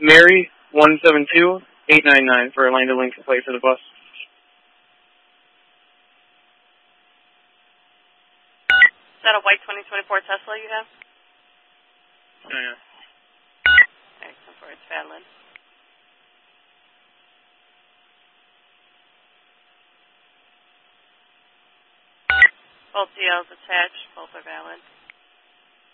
Mary 172899 for Orlando Lincoln Plate for the bus. Is that a white 2024 Tesla you have? Yeah. Excellent for its valid. Both DLs attached, both are valid.